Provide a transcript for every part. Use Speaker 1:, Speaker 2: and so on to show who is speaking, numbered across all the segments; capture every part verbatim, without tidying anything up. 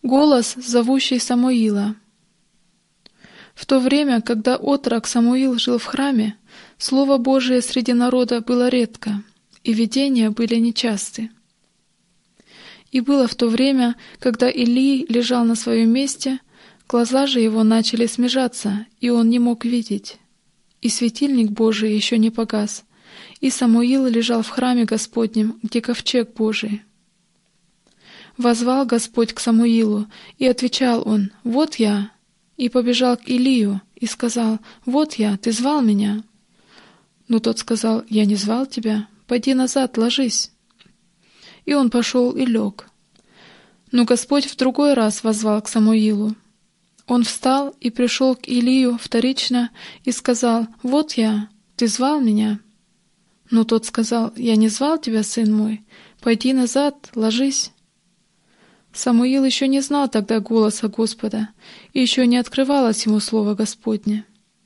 Speaker 1: Голос, зовущий Самуила. В то время, когда отрок Самуил жил в храме, Слово Божие среди народа было редко, и видения были нечасты. И было в то время, когда Илий лежал на своем месте, глаза же его начали смежаться, и он не мог видеть. И светильник Божий еще не погас, и Самуил лежал в храме Господнем, где ковчег Божий. Воззвал Господь к Самуилу, и отвечал он: «Вот я». И побежал к Илию, и сказал: «Вот я, ты звал меня?» Но тот сказал: «Я не звал тебя, пойди назад, ложись». И он пошел и лег. Но Господь в другой раз воззвал к Самуилу. Он встал и пришел к Илию вторично и сказал: «Вот я, ты звал меня?» Но тот сказал: «Я не звал тебя, сын мой, пойди назад, ложись». Самуил еще не знал тогда голоса Господа, и еще не открывалось ему слово Господне.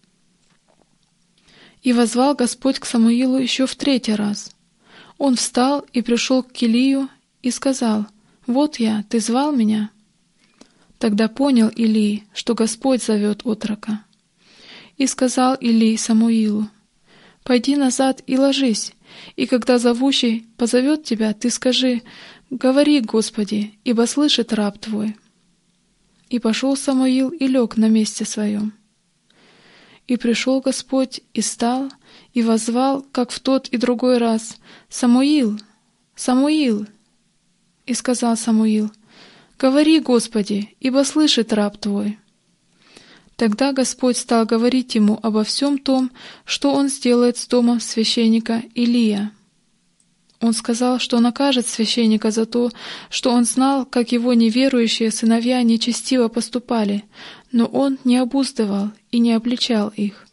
Speaker 1: И воззвал Господь к Самуилу еще в третий раз. Он встал и пришел к Илию и сказал: «Вот я, ты звал меня?» Тогда понял Илий, что Господь зовет отрока. И сказал Илий Самуилу: «Пойди назад и ложись, и когда зовущий позовет тебя, ты скажи: говори, Господи, ибо слышит раб твой». И пошел Самуил и лег на месте своем. И пришел Господь, и стал, и воззвал, как в тот и другой раз: «Самуил! Самуил!» И сказал Самуил: «Говори, Господи, ибо слышит раб твой». Тогда Господь стал говорить ему обо всем том, что он сделает с домом священника Илия. Он сказал, что накажет священника за то, что он знал, как его неверующие сыновья нечестиво поступали, но он не обуздывал и не обличал их.